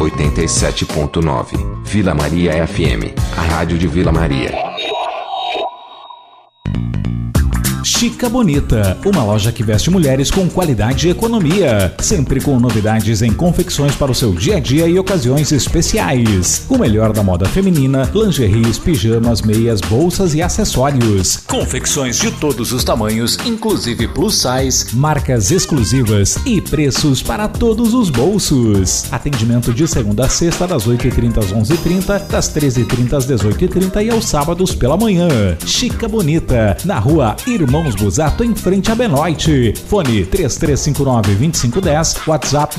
87.9. Vila Maria FM, a rádio de Vila Maria. Chica Bonita, uma loja que veste mulheres com qualidade e economia, sempre com novidades em confecções para o seu dia a dia e ocasiões especiais. O melhor da moda feminina, lingeries, pijamas, meias, bolsas e acessórios. Confecções de todos os tamanhos, inclusive plus size, marcas exclusivas e preços para todos os bolsos. Atendimento de segunda a sexta, das 8h30 às 11h30, das 13h30 às 18h30 e aos sábados pela manhã. Chica Bonita, na rua Irmãos Busato, em frente a Benoit. Fone 3359-2510, WhatsApp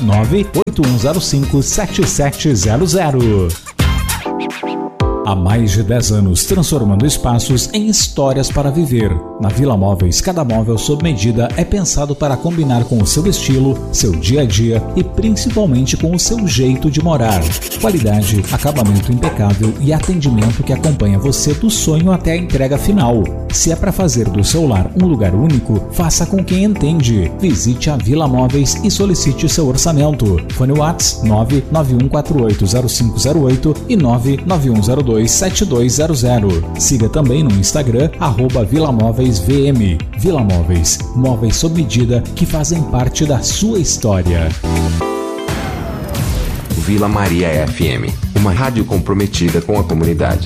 98105-7700. Há mais de 10 anos, transformando espaços em histórias para viver. Na Vila Móveis, cada móvel sob medida é pensado para combinar com o seu estilo, seu dia a dia e principalmente com o seu jeito de morar. Qualidade, acabamento impecável e atendimento que acompanha você do sonho até a entrega final. Se é para fazer do seu lar um lugar único, faça com quem entende. Visite a Vila Móveis e solicite seu orçamento. Fone WhatsApp 991480508 e 99102 7200. Siga também no Instagram @VilaMóveisVM. Vila Móveis, móveis sob medida que fazem parte da sua história. Vila Maria FM, uma rádio comprometida com a comunidade.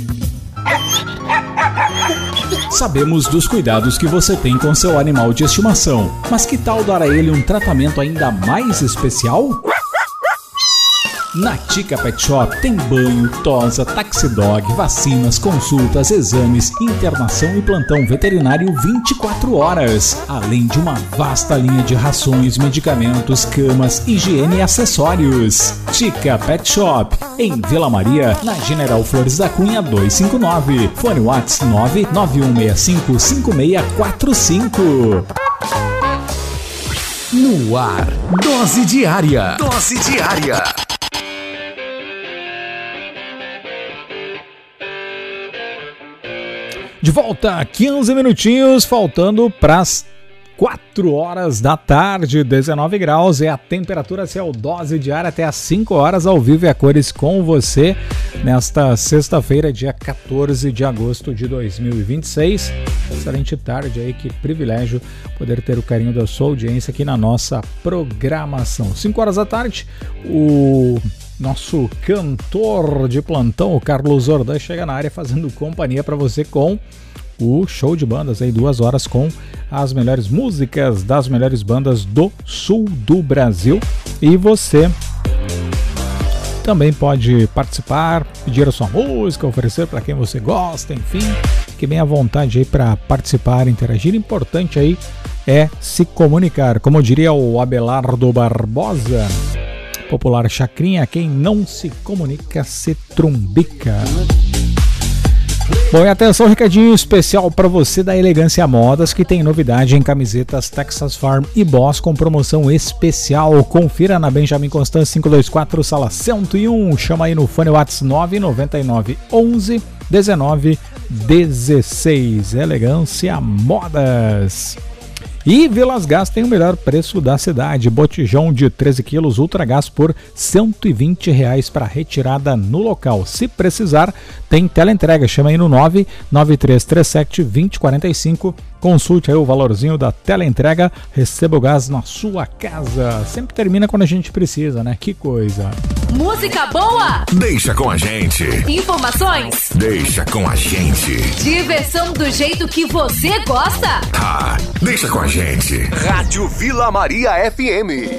Sabemos dos cuidados que você tem com seu animal de estimação, mas que tal dar a ele um tratamento ainda mais especial? Na Tica Pet Shop tem banho, tosa, taxidog, vacinas, consultas, exames, internação e plantão veterinário 24 horas. Além de uma vasta linha de rações, medicamentos, camas, higiene e acessórios. Tica Pet Shop, em Vila Maria, na General Flores da Cunha 259. Fone WhatsApp 991655645. No ar, Dose Diária. Dose Diária. De volta, 15 minutinhos, faltando para as 4 horas da tarde, 19 graus é a temperatura, essa é o Dose Diária até às 5 horas, ao vivo e a cores com você, nesta sexta-feira, dia 14 de agosto de 2026. Excelente tarde aí, que privilégio poder ter o carinho da sua audiência aqui na nossa programação. 5 horas da tarde, o nosso cantor de plantão, o Carlos Zordan, chega na área fazendo companhia para você com o show de bandas aí, 2 horas com as melhores músicas das melhores bandas do sul do Brasil. E você também pode participar, pedir a sua música, oferecer para quem você gosta, enfim, fique bem à vontade aí para participar, interagir. Importante aí é se comunicar, como diria o Abelardo Barbosa, popular chacrinha, quem não se comunica se trumbica. Bom, e atenção, recadinho especial para você da Elegância Modas, que tem novidade em camisetas Texas Farm e Boss com promoção especial. Confira na Benjamin Constant 524, sala 101. Chama aí no fone WhatsApp 999 11 19 16. Elegância Modas. E Vilas Gás tem o melhor preço da cidade. Botijão de 13 quilos Ultra Gás por R$120 para retirada no local. Se precisar, tem teleentrega. Chama aí no 99337-2045. Consulte aí o valorzinho da teleentrega. Receba o gás na sua casa. Sempre termina quando a gente precisa, né? Que coisa. Música boa? Deixa com a gente. Informações? Deixa com a gente. Diversão do jeito que você gosta? Ah, deixa com a gente. Rádio Vila Maria FM.